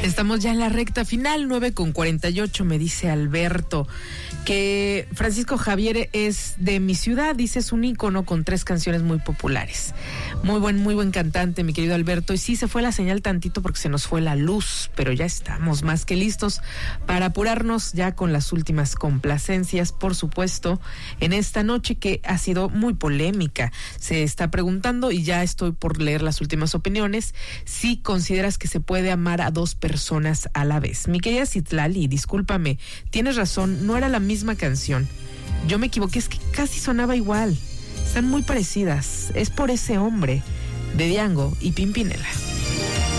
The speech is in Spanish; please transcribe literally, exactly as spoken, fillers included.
Estamos ya en la recta final, nueve con cuarenta y ocho, me dice Alberto, que Francisco Javier es de mi ciudad, dice, es un ícono con tres canciones muy populares. Muy buen, muy buen cantante, mi querido Alberto, y sí se fue la señal tantito porque se nos fue la luz, pero ya estamos más que listos para apurarnos ya con las últimas complacencias, por supuesto, en esta noche que ha sido muy polémica. Se está preguntando, y ya estoy por leer las últimas opiniones, si consideras que se puede amar a dos personas a la vez. Mi querida Citlali, discúlpame, tienes razón, no era la misma canción. Yo me equivoqué, es que casi sonaba igual. Están muy parecidas. Es por ese hombre, de Diango y Pimpinela.